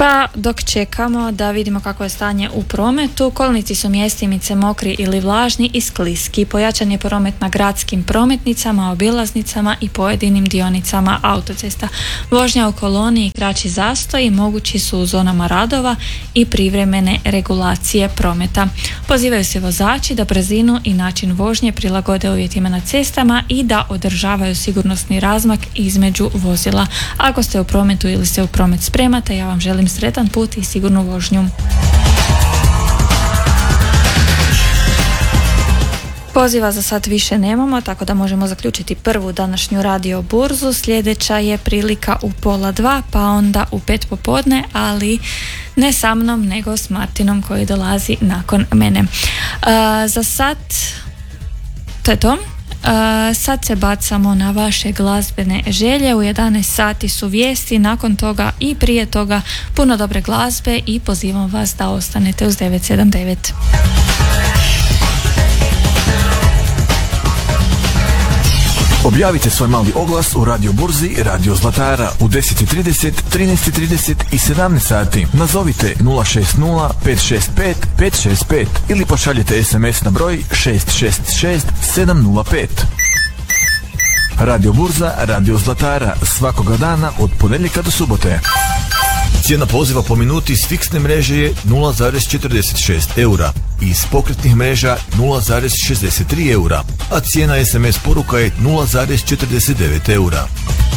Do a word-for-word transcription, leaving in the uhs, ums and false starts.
Pa dok čekamo da vidimo kako je stanje u prometu, kolnici su mjestimice mokri ili vlažni i skliski. Pojačan je promet na gradskim prometnicama, obilaznicama i pojedinim dionicama autocesta. Vožnja u koloni i kraći zastoji mogući su u zonama radova i privremene regulacije prometa. Pozivaju se vozači da brzinu i način vožnje prilagode uvjetima na cestama i da održavaju sigurnosni razmak između vozila. Ako ste u prometu ili se u promet spremate, ja vam želim sretan put i sigurnu vožnju. Poziva za sad više nemamo, tako da možemo zaključiti prvu današnju radio burzu. Sljedeća je prilika u pola dva, pa onda u pet popodne, ali ne sa mnom, nego s Martinom koji dolazi nakon mene. Uh, za sad to je to. Uh, sad se bacamo na vaše glazbene želje. U jedanaest sati su vijesti, nakon toga i prije toga puno dobre glazbe i pozivam vas da ostanete uz devet sedam devet. Objavite svoj mali oglas u Radio Burzi Radio Zlatara u deset i trideset, trinaest i trideset i sedamnaest sati. Nazovite nula šest nula pet šest pet pet šest pet ili pošaljite sms na broj šest šest šest sedam nula pet. Radio Burza Radio Zlatara svakoga dana od ponedjeljka do subote. Cijena poziva po minuti s fiksne mreže je nula zarez četrdeset šest eura i iz pokretnih mreža nula zarez šezdeset tri eura, a cijena es em es poruka je nula zarez četrdeset devet eura.